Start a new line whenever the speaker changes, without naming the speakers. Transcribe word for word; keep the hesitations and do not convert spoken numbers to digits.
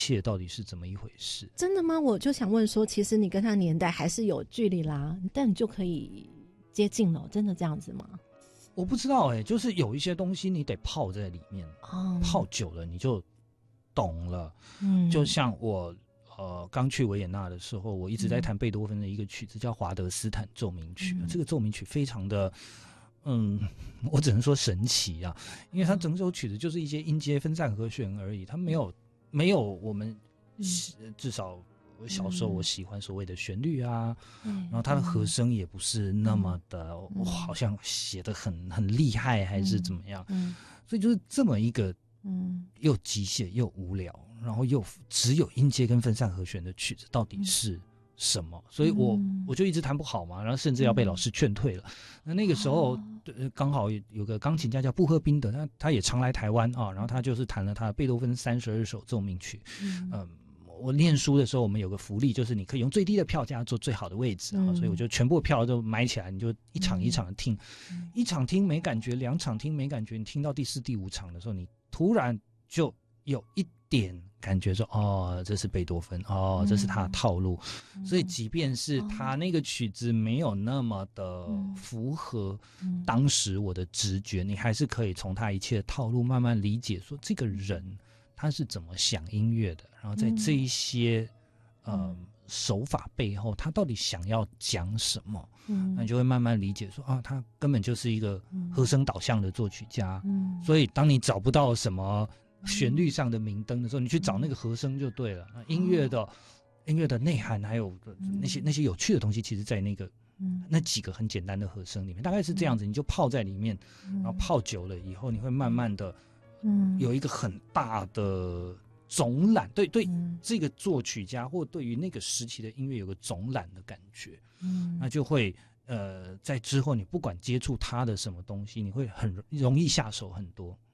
切到底是怎么一回事。
真的吗？我就想问说，其实你跟他年代还是有距离啦，但你就可以接近了，真的这样子吗？
我不知道哎、欸，就是有一些东西你得泡在里面，哦、泡久了你就懂了。嗯，就像我呃刚去维也纳的时候，我一直在弹贝多芬的一个曲子，叫华德斯坦奏鸣曲。嗯、这个奏鸣曲非常的，嗯，我只能说神奇啊，因为它整首曲子就是一些音阶分散和弦而已，它没有没有我们至少。我小时候我喜欢所谓的旋律啊，嗯、然后它的和声也不是那么的，嗯、我好像写得很很厉害还是怎么样，嗯、所以就是这么一个，嗯，又机械又无聊，然后又只有音阶跟分散和弦的曲子，到底是什么？所以我我就一直弹不好嘛，然后甚至要被老师劝退了。那那个时候刚好有个钢琴家叫布赫宾德，他他也常来台湾啊，然后他就是弹了他的贝多芬三十二首奏鸣曲，嗯。嗯我念书的时候，我们有个福利，就是你可以用最低的票价坐最好的位置啊，嗯、所以我就全部票都买起来，你就一场一场的听，嗯、一场听没感觉，两场听没感觉，你听到第四、第五场的时候，你突然就有一点感觉说，哦，这是贝多芬，哦，这是他的套路，嗯、所以即便是他那个曲子没有那么的符合当时我的直觉，你还是可以从他一切的套路慢慢理解，说这个人。他是怎么想音乐的？然后在这一些、嗯、呃手法背后，他到底想要讲什么？嗯，那你就会慢慢理解说啊，他根本就是一个和声导向的作曲家。嗯，所以当你找不到什么旋律上的明灯的时候，你去找那个和声就对了。那音乐的、哦、音乐的内涵还有那些那些有趣的东西，其实在那个。嗯、那几个很简单的和声里面，大概是这样子，你就泡在里面，然后泡久了以后，你会慢慢的。嗯，有一个很大的总览，对对，嗯、这个作曲家或对于那个时期的音乐有个总览的感觉，嗯，那就会呃，在之后你不管接触他的什么东西，你会很容易下手很多。